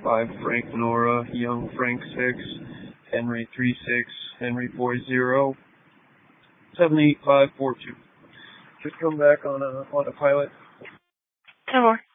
5 Frank Nora, Young Frank 6, Henry 36, Henry 40, 78542. Should come back on a pilot. 10 more.